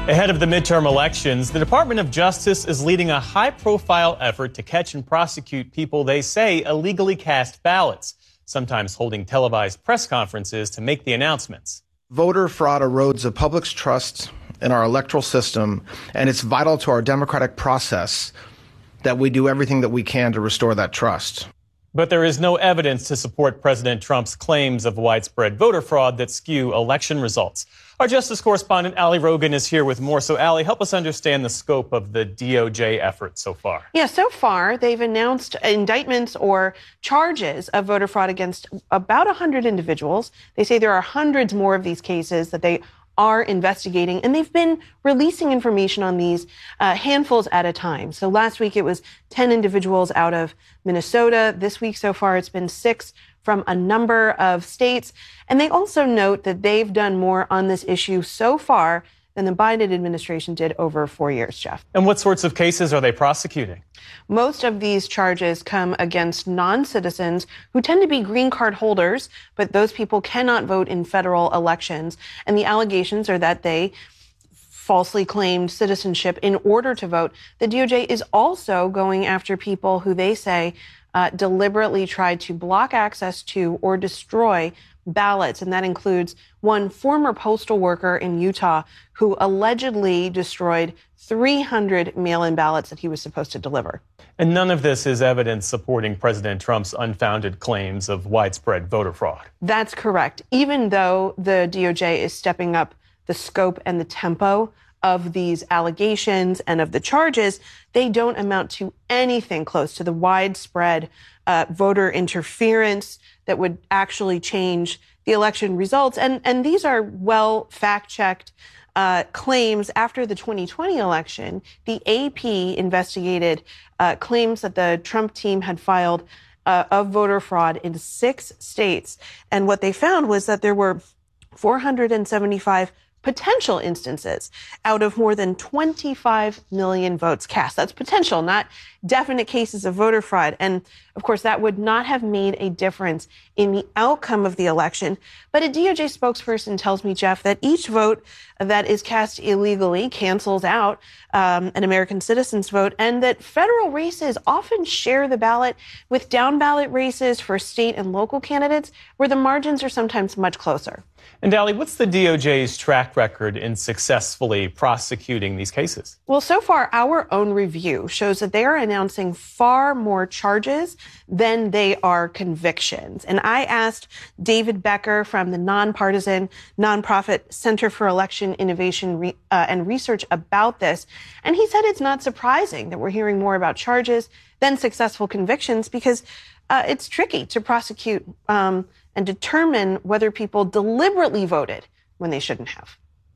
Ahead of the midterm elections, the Department of Justice is leading a high-profile effort to catch and prosecute people they say illegally cast ballots, sometimes holding televised press conferences to make the announcements. Voter fraud erodes the public's trust in our electoral system, and it's vital to our democratic process that we do everything that we can to restore that trust. But there is no evidence to support President Trump's claims of widespread voter fraud that skew election results. Our Justice correspondent, Ali Rogan, is here with more. So, Ali, help us understand the scope of the DOJ effort so far. Yeah, so far, they've announced indictments or charges of voter fraud against about 100 individuals. They say there are hundreds more of these cases that they are investigating, and they've been releasing information on these handfuls at a time. So last week it was 10 individuals out of Minnesota. This week so far it's been 6 from a number of states. And they also note that they've done more on this issue so far than the Biden administration did over 4 years, Jeff. And what sorts of cases are they prosecuting? Most of these charges come against non-citizens who tend to be green card holders, but those people cannot vote in federal elections. And the allegations are that they falsely claimed citizenship in order to vote. The DOJ is also going after people who they say deliberately tried to block access to or destroy ballots, and that includes one former postal worker in Utah who allegedly destroyed 300 mail-in ballots that he was supposed to deliver. And none of this is evidence supporting President Trump's unfounded claims of widespread voter fraud. That's correct. Even though the DOJ is stepping up the scope and the tempo of these allegations and of the charges, they don't amount to anything close to the widespread voter interference that would actually change the election results. And these are well fact-checked claims. After the 2020 election, the AP investigated claims that the Trump team had filed of voter fraud in 6 states. And what they found was that there were 475 potential instances out of more than 25 million votes cast. That's potential, not definite cases of voter fraud. And of course, that would not have made a difference in the outcome of the election. But a DOJ spokesperson tells me, Jeff, that each vote that is cast illegally cancels out an American citizen's vote, and that federal races often share the ballot with down ballot races for state and local candidates where the margins are sometimes much closer. And Ali, what's the DOJ's track record in successfully prosecuting these cases? Well, so far, our own review shows that they are announcing far more charges than they are convictions. And I asked David Becker from the nonpartisan nonprofit Center for Election Innovation and Research about this. And he said it's not surprising that we're hearing more about charges than successful convictions because it's tricky to prosecute and determine whether people deliberately voted when they shouldn't have.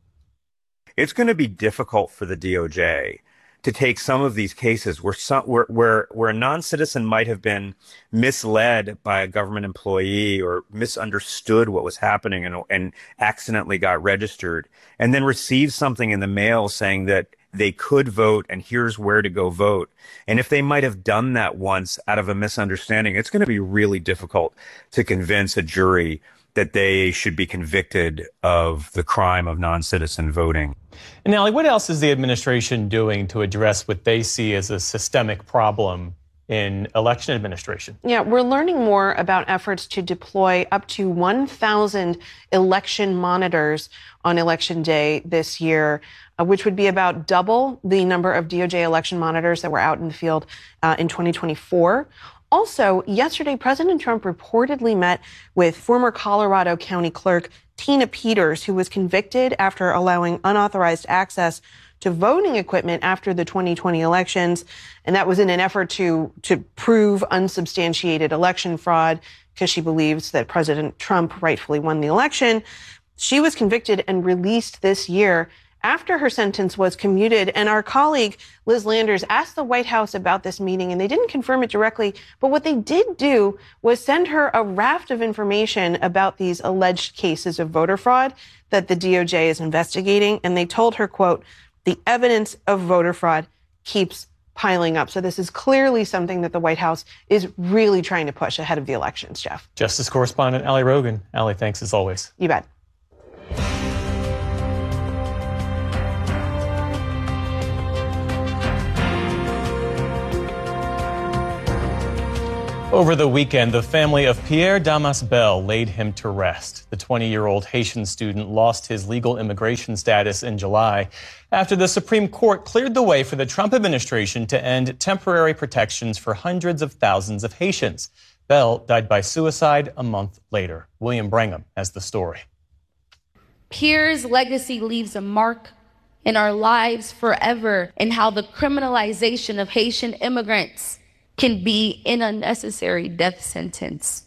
It's going to be difficult for the DOJ to take some of these cases where a non-citizen might have been misled by a government employee or misunderstood what was happening and accidentally got registered, and then received something in the mail saying that they could vote and here's where to go vote. And if they might have done that once out of a misunderstanding, it's going to be really difficult to convince a jury that they should be convicted of the crime of non-citizen voting. And Ali, what else is the administration doing to address what they see as a systemic problem in election administration? Yeah, we're learning more about efforts to deploy up to 1,000 election monitors on Election Day this year, which would be about double the number of DOJ election monitors that were out in the field in 2024. Also, yesterday, President Trump reportedly met with former Colorado County Clerk Tina Peters, who was convicted after allowing unauthorized access to voting equipment after the 2020 elections. And that was in an effort to prove unsubstantiated election fraud because she believes that President Trump rightfully won the election. She was convicted and released this year after her sentence was commuted. And our colleague, Liz Landers, asked the White House about this meeting, and they didn't confirm it directly. But what they did do was send her a raft of information about these alleged cases of voter fraud that the DOJ is investigating. And they told her, quote, the evidence of voter fraud keeps piling up. So this is clearly something that the White House is really trying to push ahead of the elections, Jeff. Justice correspondent Ali Rogan. Ali, thanks as always. You bet. Over the weekend, the family of Pierre Damas Bell laid him to rest. The 20-year-old Haitian student lost his legal immigration status in July after the Supreme Court cleared the way for the Trump administration to end temporary protections for hundreds of thousands of Haitians. Bell died by suicide a month later. William Brangham has the story. Pierre's legacy leaves a mark in our lives forever in how the criminalization of Haitian immigrants can be an unnecessary death sentence.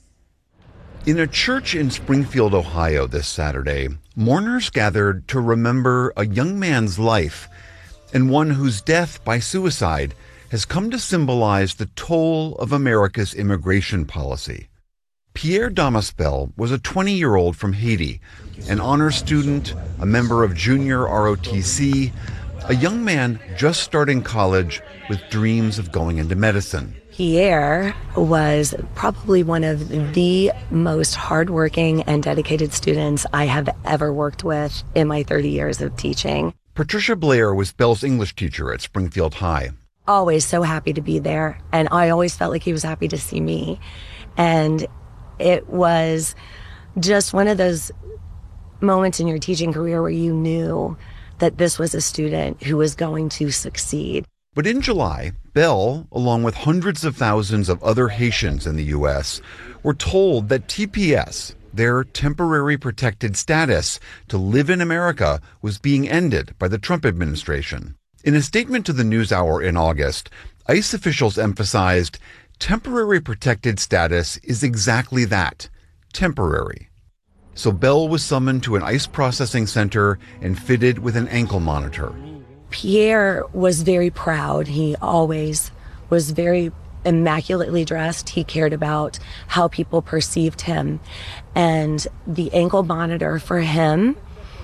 In a church in Springfield, Ohio this Saturday, mourners gathered to remember a young man's life and one whose death by suicide has come to symbolize the toll of America's immigration policy. Pierre Damas Bell was a 20-year-old from Haiti, an honors student, a member of junior ROTC, a young man just starting college with dreams of going into medicine. Pierre was probably one of the most hardworking and dedicated students I have ever worked with in my 30 years of teaching. Patricia Blair was Bell's English teacher at Springfield High. Always so happy to be there, and I always felt like he was happy to see me. And it was just one of those moments in your teaching career where you knew that this was a student who was going to succeed. But in July, Bell, along with hundreds of thousands of other Haitians in the U.S., were told that TPS, their temporary protected status to live in America, was being ended by the Trump administration. In a statement to the NewsHour in August, ICE officials emphasized temporary protected status is exactly that, temporary. So Bell was summoned to an ICE processing center and fitted with an ankle monitor. Pierre was very proud. He always was very immaculately dressed. He cared about how people perceived him. And the ankle monitor for him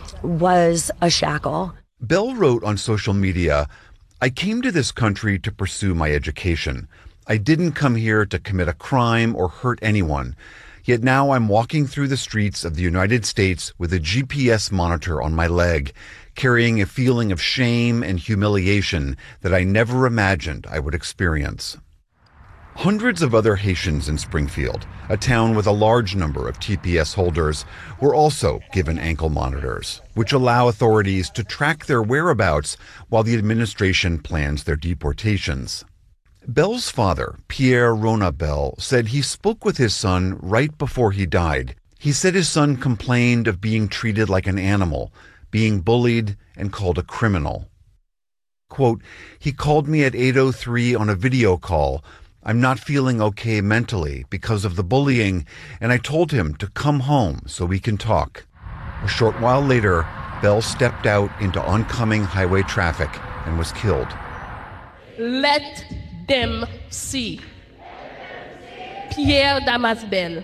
was a shackle. Bell wrote on social media, "I came to this country to pursue my education. I didn't come here to commit a crime or hurt anyone. Yet now I'm walking through the streets of the United States with a GPS monitor on my leg, carrying a feeling of shame and humiliation that I never imagined I would experience." Hundreds of other Haitians in Springfield, a town with a large number of TPS holders, were also given ankle monitors, which allow authorities to track their whereabouts while the administration plans their deportations. Bell's father, Pierre Rona Bell, said he spoke with his son right before he died. He said his son complained of being treated like an animal, being bullied and called a criminal. Quote, "He called me at 8:03 on a video call. I'm not feeling okay mentally because of the bullying, and I told him to come home so we can talk." A short while later, Bell stepped out into oncoming highway traffic and was killed. Let them see. Pierre Damas Bell.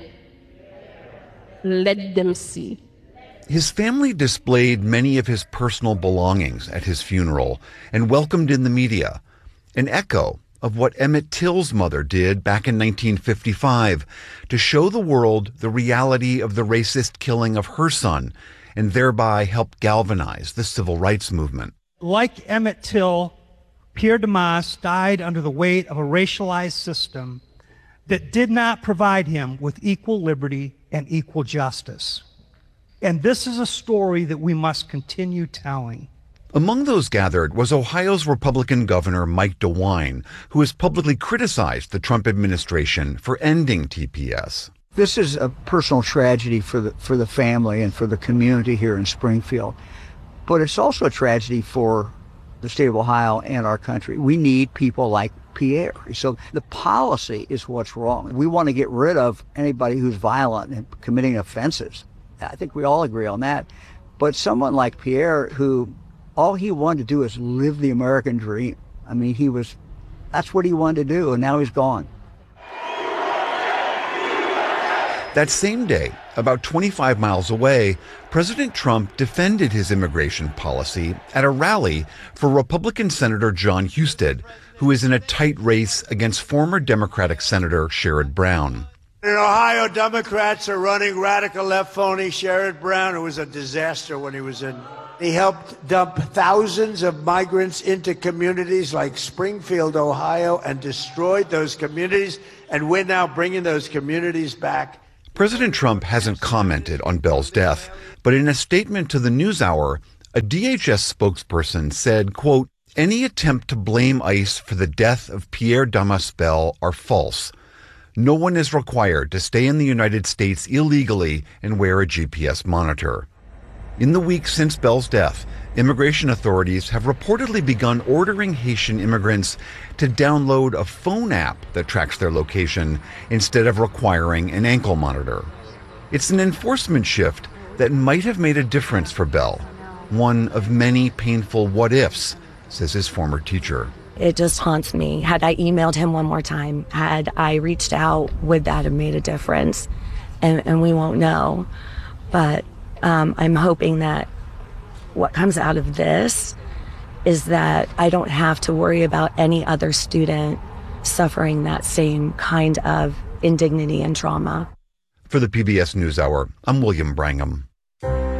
Let them see. His family displayed many of his personal belongings at his funeral and welcomed in the media, an echo of what Emmett Till's mother did back in 1955 to show the world the reality of the racist killing of her son and thereby help galvanize the civil rights movement. Like Emmett Till, Pierre Damas died under the weight of a racialized system that did not provide him with equal liberty and equal justice. And this is a story that we must continue telling. Among those gathered was Ohio's Republican Governor Mike DeWine, who has publicly criticized the Trump administration for ending TPS. This is a personal tragedy for the family and for the community here in Springfield. But it's also a tragedy for the state of Ohio and our country. We need people like Pierre. So the policy is what's wrong. We want to get rid of anybody who's violent and committing offenses. I think we all agree on that. But someone like Pierre, who all he wanted to do is live the American dream. I mean, that's what he wanted to do, and now he's gone. That same day, about 25 miles away, President Trump defended his immigration policy at a rally for Republican Senator John Husted, who is in a tight race against former Democratic Senator Sherrod Brown. In Ohio, Democrats are running radical left phony Sherrod Brown, who was a disaster when he was in He helped dump thousands of migrants into communities like Springfield, Ohio, and destroyed those communities. And we're now bringing those communities back. President Trump hasn't commented on Bell's death, but in a statement to the NewsHour, a DHS spokesperson said, quote, "Any attempt to blame ICE for the death of Pierre Damas Bell are false. No one is required to stay in the United States illegally and wear a GPS monitor." In the weeks since Bell's death, immigration authorities have reportedly begun ordering Haitian immigrants to download a phone app that tracks their location instead of requiring an ankle monitor. It's an enforcement shift that might have made a difference for Bell, one of many painful what-ifs, says his former teacher. It just haunts me. Had I emailed him one more time, had I reached out, would that have made a difference? And we won't know. But I'm hoping that what comes out of this is that I don't have to worry about any other student suffering that same kind of indignity and trauma. For the PBS NewsHour, I'm William Brangham.